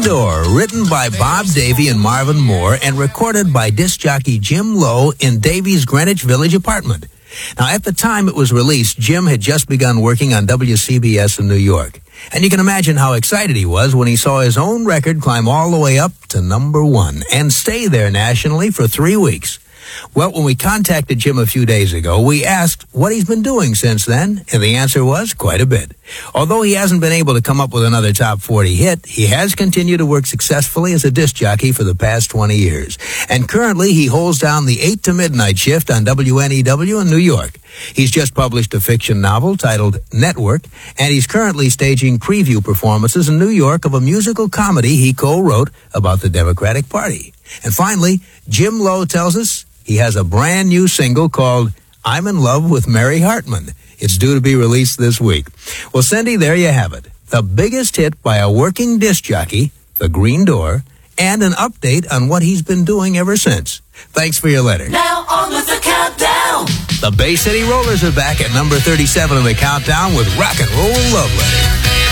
Door, written by Bob Davey and Marvin Moore and recorded by disc jockey Jim Lowe in Davey's Greenwich Village apartment. Now, at the time it was released, Jim had just begun working on WCBS in New York. And you can imagine how excited he was when he saw his own record climb all the way up to #1 and stay there nationally for 3 weeks. Well, when we contacted Jim a few days ago, we asked what he's been doing since then, and the answer was quite a bit. Although he hasn't been able to come up with another top 40 hit, he has continued to work successfully as a disc jockey for the past 20 years. And currently, he holds down the 8 to midnight shift on WNEW in New York. He's just published a fiction novel titled Network, and he's currently staging preview performances in New York of a musical comedy he co-wrote about the Democratic Party. And finally, Jim Lowe tells us he has a brand new single called I'm in Love with Mary Hartman. It's due to be released this week. Well, Cindy, there you have it. The biggest hit by a working disc jockey, The Green Door, and an update on what he's been doing ever since. Thanks for your letter. Now on with the countdown. The Bay City Rollers are back at number 37 in the countdown with Rock and Roll Love Letter.